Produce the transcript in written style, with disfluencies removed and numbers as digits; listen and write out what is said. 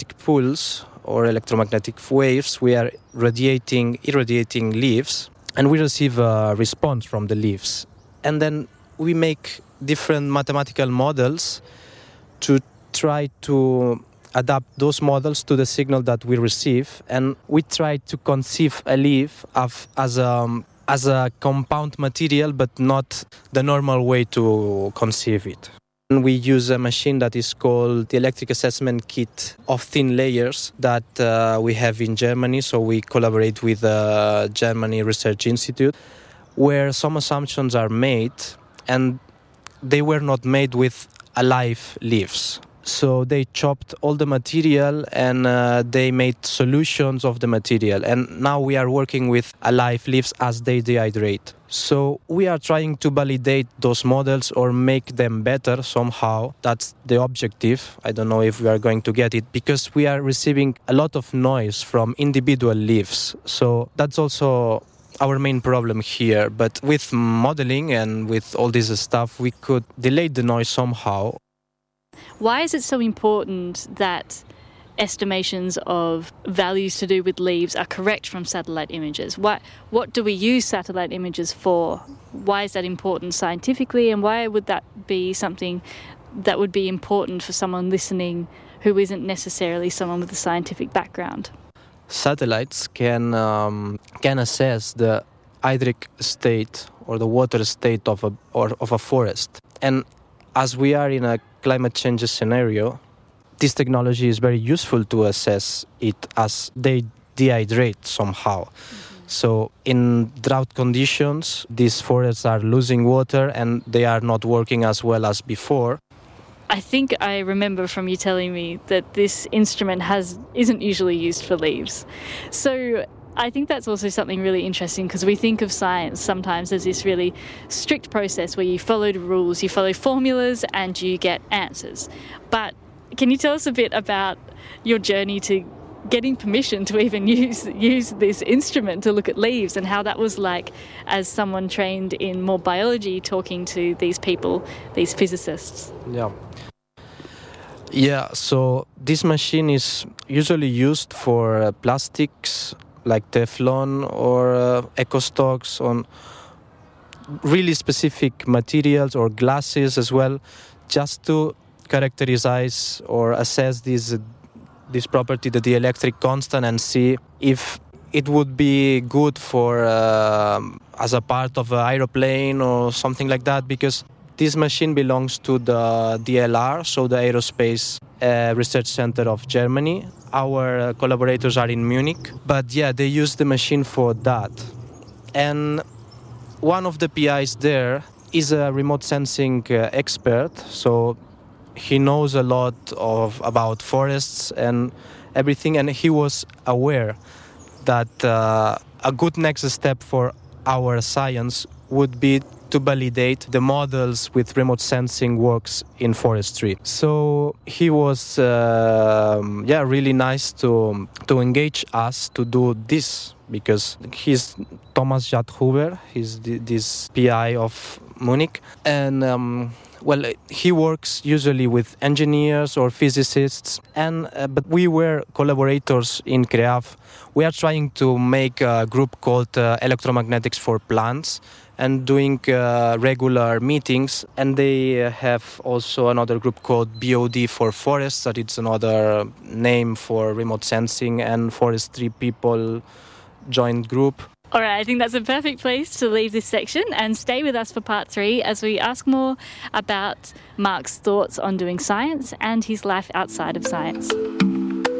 pulse or electromagnetic waves, we are irradiating leaves, and we receive a response from the leaves. And then we make different mathematical models to try to adapt those models to the signal that we receive. And we try to conceive a leaf as a compound material, but not the normal way to conceive it. And we use a machine that is called the Electric Assessment Kit of Thin Layers that we have in Germany. So we collaborate with the Germany Research Institute, where some assumptions are made, and they were not made with alive leaves. So they chopped all the material and they made solutions of the material. And now we are working with alive leaves as they dehydrate. So we are trying to validate those models or make them better somehow. That's the objective. I don't know if we are going to get it, because we are receiving a lot of noise from individual leaves. So that's also our main problem here. But with modeling and with all this stuff, we could delay the noise somehow. Why is it so important that estimations of values to do with leaves are correct from satellite images? What do we use satellite images for? Why is that important scientifically, and why would that be something that would be important for someone listening who isn't necessarily someone with a scientific background? Satellites can assess the hydric state or the water state of a forest. And as we are in a climate change scenario, this technology is very useful to assess it as they dehydrate somehow. Mm-hmm. So in drought conditions, these forests are losing water and they are not working as well as before. I think I remember from you telling me that this instrument isn't usually used for leaves. So I think that's also something really interesting, because we think of science sometimes as this really strict process where you follow the rules, you follow formulas, and you get answers. But can you tell us a bit about your journey to getting permission to even use this instrument to look at leaves, and how that was like as someone trained in more biology talking to these people, these physicists? Yeah, so this machine is usually used for plastics, like Teflon or EcoStox, on really specific materials, or glasses as well, just to characterize or assess this property, the dielectric constant, and see if it would be good for as a part of an aeroplane or something like that, because this machine belongs to the DLR, so the Aerospace Research Center of Germany. Our collaborators are in Munich, but yeah, they use the machine for that. And one of the PIs there is a remote sensing expert, so he knows a lot about forests and everything, and he was aware that a good next step for our science would be to validate the models with remote sensing works in forestry. So he was really nice to engage us to do this, because he's Thomas Jadhuber, he's this PI of Munich, and he works usually with engineers or physicists, but we were collaborators in CREAF. We are trying to make a group called Electromagnetics for Plants, and doing regular meetings. And they have also another group called BOD for Forests, that it's another name for remote sensing and forestry people joint group. All right, I think that's a perfect place to leave this section, and stay with us for part 3 as we ask more about Mark's thoughts on doing science and his life outside of science.